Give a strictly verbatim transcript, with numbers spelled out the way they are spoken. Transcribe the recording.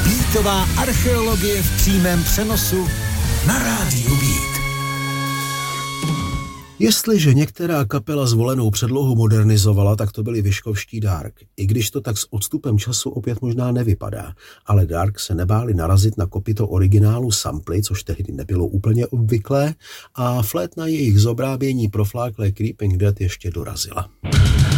Beatová archeologie v přímém přenosu na rádiu Beat. Jestliže některá kapela zvolenou předlohu modernizovala, tak to byli Vyškovští Dark. I když to tak s odstupem času opět možná nevypadá. Ale Dark se nebáli narazit na kopyto originálu samply, což tehdy nebylo úplně obvyklé, a flétna jejich zobrábění profláklé Creeping Dead ještě dorazila.